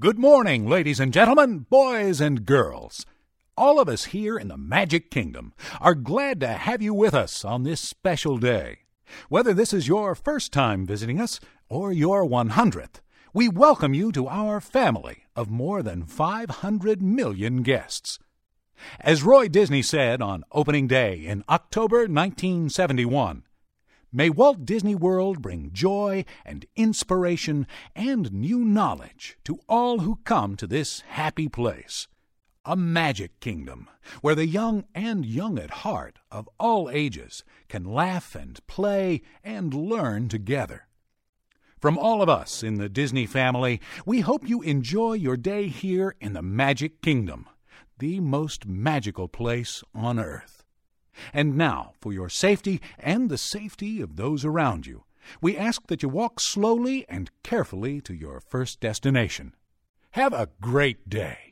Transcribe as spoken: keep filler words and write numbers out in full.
Good morning, ladies and gentlemen, boys and girls. All of us here in the Magic Kingdom are glad to have you with us on this special day. Whether this is your first time visiting us or your one hundredth, we welcome you to our family of more than five hundred million guests. As Roy Disney said on opening day in October nineteen seventy-one, may Walt Disney World bring joy and inspiration and new knowledge to all who come to this happy place. A magic kingdom where the young and young at heart of all ages can laugh and play and learn together. From all of us in the Disney family, we hope you enjoy your day here in the Magic Kingdom, the most magical place on earth. And now, for your safety and the safety of those around you, we ask that you walk slowly and carefully to your first destination. Have a great day.